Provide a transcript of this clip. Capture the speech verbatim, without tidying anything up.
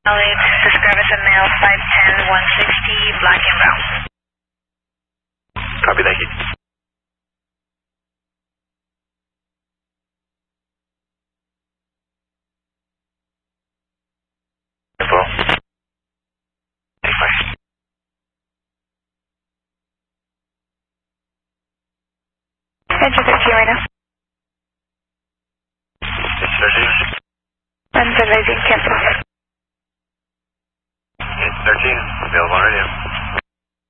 Solid, describe a male, five ten, one sixty, black and brown. Copy, thank you. Info. Bye. Enter thirteen right now. It's thirteen. Run the rising cancel.